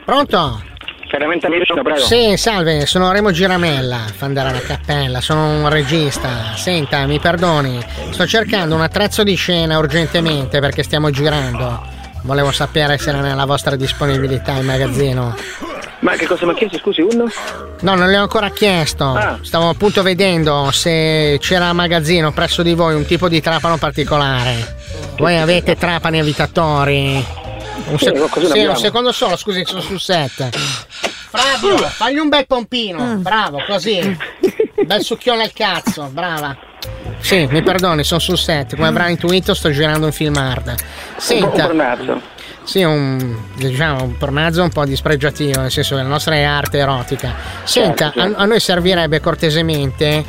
Pronto? Veramente amico, prego. Sì, salve, sono Remo Giramella, Fandare alla Cappella, sono un regista. Senta, mi perdoni, sto cercando un attrezzo di scena urgentemente perché stiamo girando. Volevo sapere se era nella vostra disponibilità il magazzino. Ma che cosa mi ha chiesto, scusi, uno? No, non le ho ancora chiesto. Stavo appunto vedendo se c'era a magazzino presso di voi un tipo di trapano particolare. Voi avete trapani evitatori? Un secondo solo, scusi, sono sul set. Flavio, fagli un bel pompino. Bravo, così. Bel succhione al cazzo, brava. Sì, mi perdoni, sono sul set. Come avrà intuito, sto girando un film hard. Senta. Un pornazzo. Sì, un pornazzo un po' dispregiativo, nel senso che la nostra è arte erotica. Senta, certo. A noi servirebbe cortesemente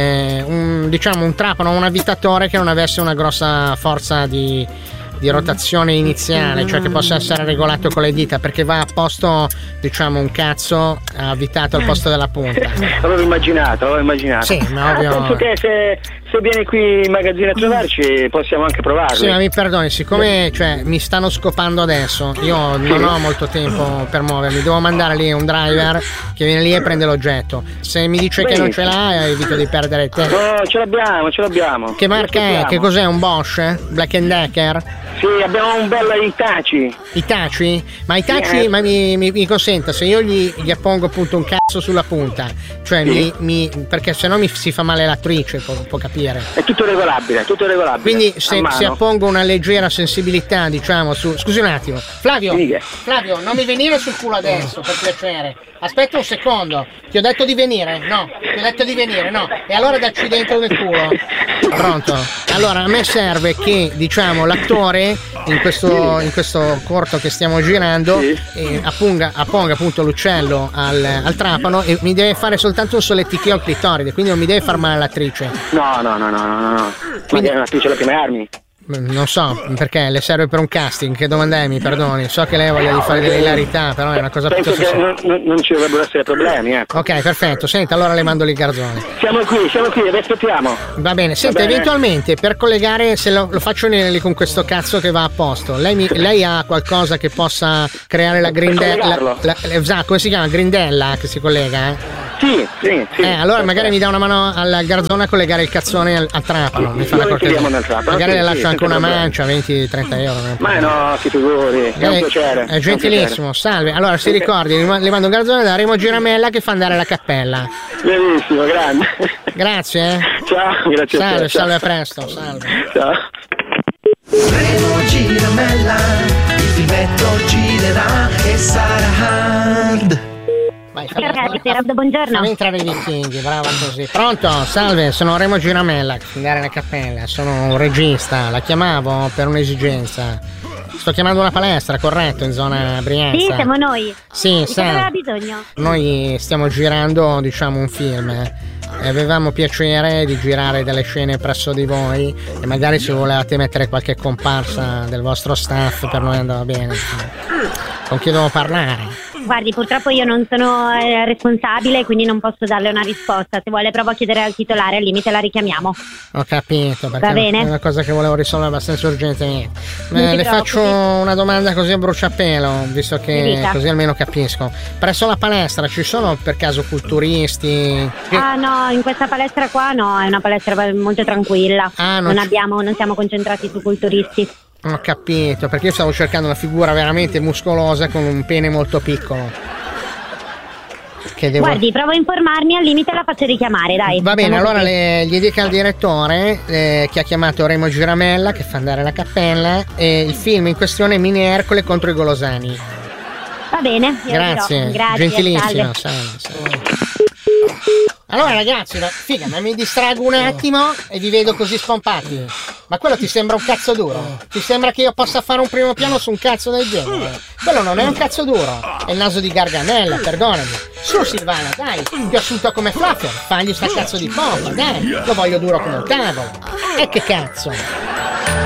un trapano, un avvitatore che non avesse una grossa forza di rotazione iniziale, cioè che possa essere regolato con le dita, perché va a posto, un cazzo avvitato al posto della punta. L'avevo immaginato. Sì, ma ovvio. Penso che se viene qui in magazzino a trovarci possiamo anche provarlo. Sì, ma mi perdoni, siccome mi stanno scopando adesso, io non ho molto tempo per muovermi, devo mandare lì un driver che viene lì e prende l'oggetto. Se mi dice che non ce l'ha, evito di perdere tempo. No, ce l'abbiamo. Che marca è? Che cos'è? Un Bosch? Black & Decker? Sì, abbiamo un bel Hitachi. Hitachi? Ma Hitachi, ma mi consenta, se io gli appongo appunto un cazzo sulla punta, perché sennò mi si fa male l'attrice, può capire. È tutto regolabile. Quindi se appongo una leggera sensibilità, scusi un attimo. Flavio, non mi venire sul culo adesso, per piacere. Aspetta un secondo. Ti ho detto di venire? No. E allora dacci dentro nel culo. Pronto? Allora, a me serve che, l'attore in questo corto che stiamo girando apponga appunto l'uccello al trapano e mi deve fare soltanto un solletichio al clitoride, quindi non mi deve far male l'attrice. No. Quindi è un'attrice alle prime armi. Non so, perché le serve per un casting? Che domanda è, mi perdoni? So che lei voglia di fare delle hilarità, però è una cosa penso piuttosto... che non ci dovrebbero essere problemi, ecco. Ok, perfetto, senta, allora le mando lì Garzone. Siamo qui, vi aspettiamo. Va bene, senta, eventualmente per collegare, se lo faccio lì con questo cazzo che va a posto, lei ha qualcosa che possa creare la grindella? Come si chiama? Grindella che si collega? Sì. Allora magari mi dà una mano al Garzone a collegare il cazzone al trapano. Mi fa la cortesia. Magari le lascio anche una mancia, 20-30 euro. Ma no, si figuri, è un piacere. È gentilissimo, salve. Allora si ricordi, le mando un Garzone da Remo Giramella che fa andare alla cappella. Benissimo, grande. Grazie. Ciao, grazie. Salve, a presto, salve. Ciao. Remo Giramella, il filmetto girerà e sarà hard. Buongiorno. Fammi entrare i vichinghi, brava così. Pronto? Salve, sono Remo Giramella, andare alla cappella, sono un regista, la chiamavo per un'esigenza. Sto chiamando una palestra, corretto, in zona Brianza? Sì, siamo noi. Sì, di cosa aveva bisogno? Noi stiamo girando, un film e avevamo piacere di girare delle scene presso di voi e magari se volevate mettere qualche comparsa del vostro staff per noi andava bene. Con chi devo parlare? Guardi, purtroppo io non sono responsabile, quindi non posso darle una risposta. Se vuole provo a chiedere al titolare, al limite la richiamiamo. Ho capito, perché va bene? È una cosa che volevo risolvere abbastanza urgentemente. Le faccio una domanda così a bruciapelo, visto che così almeno capisco. Presso la palestra ci sono per caso culturisti? Ah no, in questa palestra qua no, è una palestra molto tranquilla. Non siamo concentrati su culturisti. Ho capito, perché io stavo cercando una figura veramente muscolosa con un pene molto piccolo. Guardi, provo a informarmi, al limite la faccio richiamare, dai. Va bene, allora gli dica al direttore che ha chiamato Remo Giramella, che fa andare alla cappella, e il film in questione è Mini Ercole contro i Golosani. Va bene, grazie, gentilissimo. Salve. Allora ragazzi, figa, ma mi distrago un attimo e vi vedo così spompati. Ma quello ti sembra un cazzo duro? Ti sembra che io possa fare un primo piano su un cazzo del genere? Quello non è un cazzo duro, è il naso di Gargamella, perdonami. Su Silvana, dai, ti ho assunto come fluffer, fagli sta cazzo di pompa, dai, lo voglio duro come un tavolo. E che cazzo?